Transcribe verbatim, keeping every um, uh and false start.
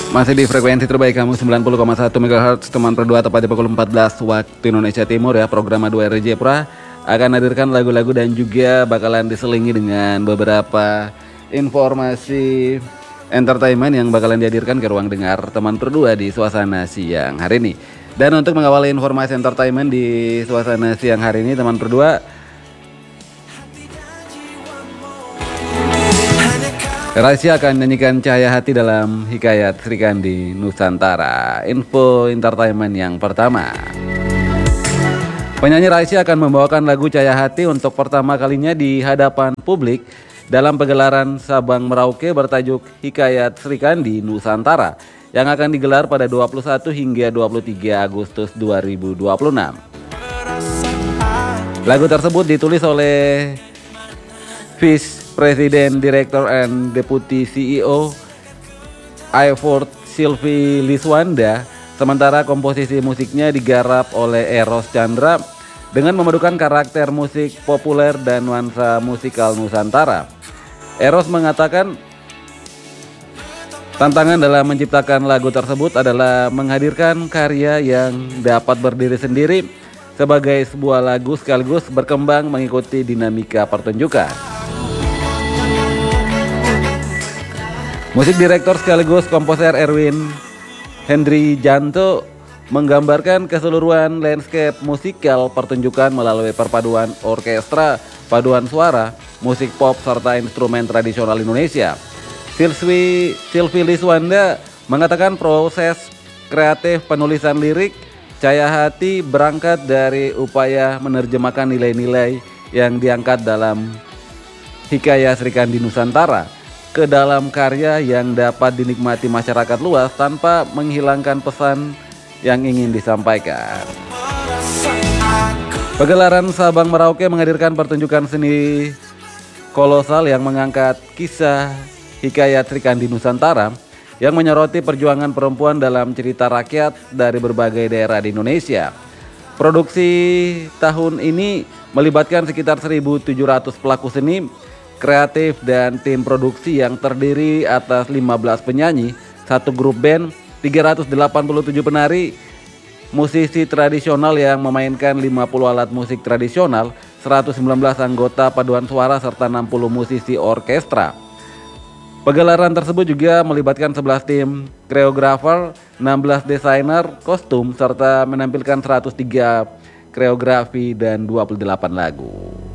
Masih di frekuensi terbaik kamu sembilan puluh koma satu megahertz teman berdua, tepat di pukul empat belas waktu Indonesia Timur ya. Program A dua R J Pra akan hadirkan lagu-lagu dan juga bakalan diselingi dengan beberapa informasi entertainment yang bakalan dihadirkan ke ruang dengar teman berdua di suasana siang hari ini. Dan untuk mengawali informasi entertainment di suasana siang hari ini teman berdua, Raisa akan nyanyikan Cahaya Hati dalam Hikayat Srikandi Nusantara. Info entertainment yang pertama, penyanyi Raisa akan membawakan lagu Cahaya Hati untuk pertama kalinya di hadapan publik dalam pegelaran Sabang Merauke bertajuk Hikayat Srikandi Nusantara yang akan digelar pada dua puluh satu hingga dua puluh tiga Agustus dua ribu dua puluh enam. Lagu tersebut ditulis oleh Vice Presiden, Director and Deputy C E O iFord Sylvie Liswanda, sementara komposisi musiknya digarap oleh Eros Chandra dengan memadukan karakter musik populer dan nuansa musikal Nusantara. Eros mengatakan tantangan dalam menciptakan lagu tersebut adalah menghadirkan karya yang dapat berdiri sendiri sebagai sebuah lagu sekaligus berkembang mengikuti dinamika pertunjukan. Musik direktor sekaligus komposer Erwin Hendry Janto menggambarkan keseluruhan landscape musikal pertunjukan melalui perpaduan orkestra, paduan suara, musik pop, serta instrumen tradisional Indonesia. Sylvie, Sylvie Liswanda mengatakan proses kreatif penulisan lirik Cahaya Hati berangkat dari upaya menerjemahkan nilai-nilai yang diangkat dalam Hikayat Srikandi Nusantara ke dalam karya yang dapat dinikmati masyarakat luas tanpa menghilangkan pesan yang ingin disampaikan. Pegelaran Sabang Merauke menghadirkan pertunjukan seni kolosal yang mengangkat kisah Hikayat Srikandi Nusantara yang menyoroti perjuangan perempuan dalam cerita rakyat dari berbagai daerah di Indonesia. Produksi tahun ini melibatkan sekitar seribu tujuh ratus pelaku seni kreatif dan tim produksi yang terdiri atas lima belas penyanyi, satu grup band, tiga ratus delapan puluh tujuh penari, musisi tradisional yang memainkan lima puluh alat musik tradisional, seratus sembilan belas anggota paduan suara, serta enam puluh musisi orkestra. Pegelaran tersebut juga melibatkan sebelas tim koreografer, enam belas desainer kostum, serta menampilkan seratus tiga koreografi dan dua puluh delapan lagu.